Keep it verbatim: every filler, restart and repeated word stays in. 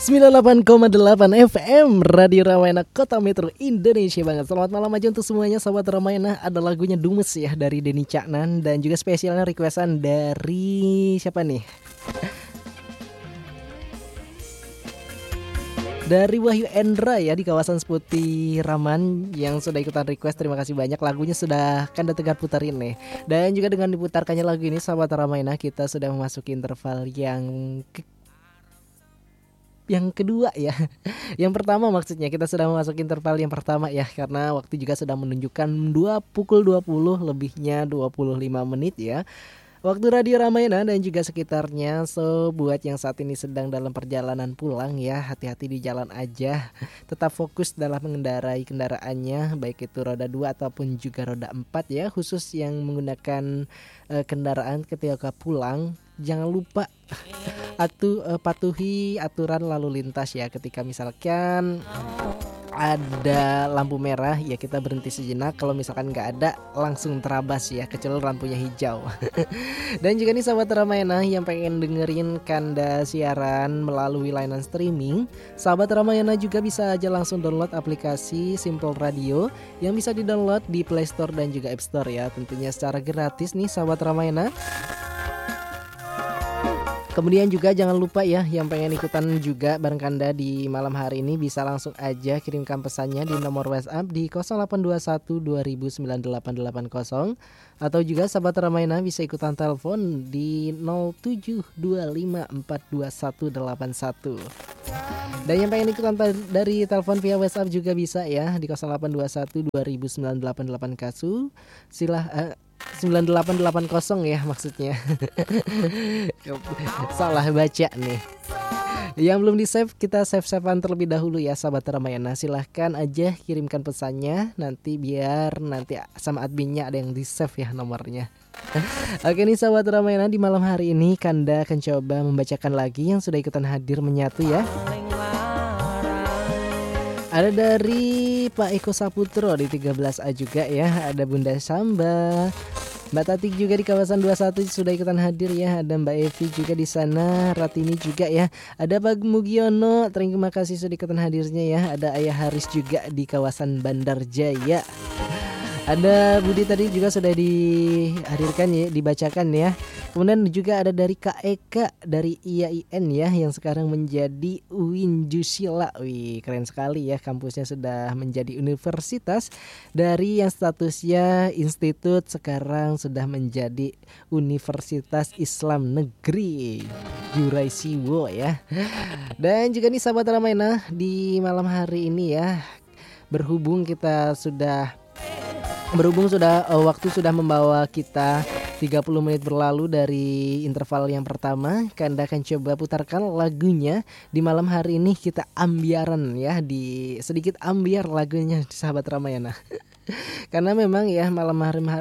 sembilan puluh delapan koma delapan F M Radio Ramayana Kota Metro Indonesia banget. Selamat malam aja untuk semuanya sahabat Ramayana. Ada lagunya Dumes ya dari Denny Caknan. Dan juga spesialnya requestan dari siapa nih? Dari Wahyu Endra ya di kawasan Seputi Raman yang sudah ikutan request. Terima kasih banyak, lagunya sudah Kanda Tegar putarin nih. Dan juga dengan diputarkannya lagu ini sahabat Ramayana, kita sudah memasuki interval yang ke- yang kedua ya. Yang pertama maksudnya kita sudah memasuki interval yang pertama ya, karena waktu juga sudah menunjukkan dua pukul dua puluh lebihnya dua puluh lima menit ya. Waktu Radio Ramayana dan juga sekitarnya. So buat yang saat ini sedang dalam perjalanan pulang ya, hati-hati di jalan aja. Tetap fokus dalam mengendarai kendaraannya, baik itu roda dua ataupun juga roda empat ya. Khusus yang menggunakan uh, kendaraan ketika pulang, jangan lupa atu, uh, patuhi aturan lalu lintas ya. Ketika misalkan ada lampu merah ya kita berhenti sejenak. Kalau misalkan nggak ada langsung terabas ya, kecuali lampunya hijau. Dan juga nih sahabat Ramayana yang pengen dengerin Kanda siaran melalui layanan streaming, sahabat Ramayana juga bisa aja langsung download aplikasi Simple Radio yang bisa di-download di Play Store dan juga App Store ya, tentunya secara gratis nih sahabat Ramayana. Kemudian juga jangan lupa ya, yang pengen ikutan juga bareng Kanda di malam hari ini bisa langsung aja kirimkan pesannya di nomor WhatsApp di nol delapan dua satu dua nol sembilan delapan delapan nol, atau juga sahabat Ramayana bisa ikutan telepon di nol tujuh dua lima empat dua satu delapan satu. Dan yang pengen ikutan dari telepon via WhatsApp juga bisa ya di nol delapan dua satu dua nol sembilan delapan delapan kasu. Silah uh, sembilan delapan delapan nol ya maksudnya. Salah baca nih. Yang belum di save kita save-savean terlebih dahulu ya sahabat Ramayana. Silahkan aja kirimkan pesannya nanti biar nanti sama adminnya ada yang di save ya nomornya. Oke nih sahabat Ramayana, di malam hari ini Kanda akan coba membacakan lagi yang sudah ikutan hadir menyatu ya. Ada dari Pak Eko Saputro di tiga belas A juga ya. Ada Bunda Samba, Mbak Tatik juga di kawasan dua puluh satu sudah ikutan hadir ya. Ada Mbak Evi juga di sana, Ratini juga ya. Ada Pak Mugiono, terima kasih sudah ikutan hadirnya ya. Ada Ayah Haris juga di kawasan Bandar Jaya. Ada Budi tadi juga sudah dihadirkan ya, dibacakan ya. Kemudian juga ada dari Kak Eka dari I A I N ya, yang sekarang menjadi U I N Jusila. Wih, keren sekali ya, kampusnya sudah menjadi universitas. Dari yang statusnya institut sekarang sudah menjadi Universitas Islam Negeri Juraisiwo ya. Dan juga nih sahabat Ramayana, di malam hari ini ya, berhubung kita sudah Berhubung sudah uh, waktu sudah membawa kita tiga puluh menit berlalu dari interval yang pertama, Kanda akan coba putarkan lagunya di malam hari ini. Kita ambiaran ya, di sedikit ambiar lagunya sahabat Ramayana. Karena memang ya malam hari